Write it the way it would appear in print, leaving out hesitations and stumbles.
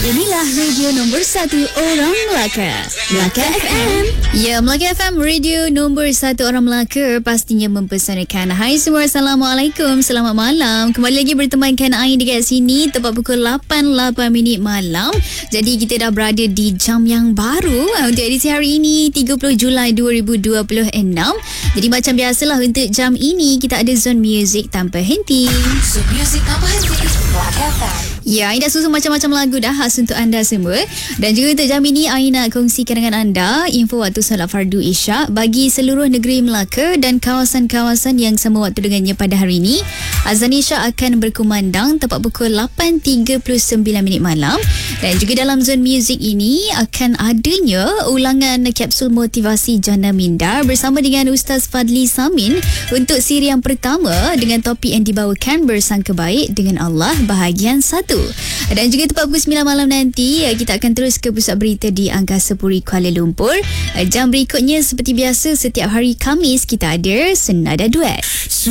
Inilah radio nombor 1 orang Melaka, Melaka FM. Ya, Melaka FM, radio nombor 1 orang Melaka, pastinya mempersanakan. Hai semua, Assalamualaikum, selamat malam. Kembali lagi bertemankan Ain dekat sini, tepat pukul 8.08 malam. Jadi kita dah berada di jam yang baru untuk edisi hari ini, 30 Julai 2026. Jadi macam biasalah, untuk jam ini kita ada Zone Music tanpa henti. Zone Music tanpa henti, Melaka FM. Ya, Ain dah susun macam-macam lagu dah khas untuk anda semua. Dan juga untuk jam ini, Ain nak kongsikan dengan anda info waktu solat fardu Isyak bagi seluruh negeri Melaka dan kawasan-kawasan yang sama waktu dengannya pada hari ini. Azan Isyak akan berkumandang tepat pukul 8.39 malam. Dan juga dalam Zone Music ini akan adanya ulangan kapsul motivasi Jana Minda bersama dengan Ustaz Fadli Samin untuk siri yang pertama dengan topik yang dibawakan Bersangka Baik dengan Allah bahagian 1. Dan juga tepat pukul 9 malam nanti kita akan terus ke pusat berita di Angkasa Puri Kuala Lumpur. Jam berikutnya seperti biasa setiap hari Khamis kita ada Senada Duet.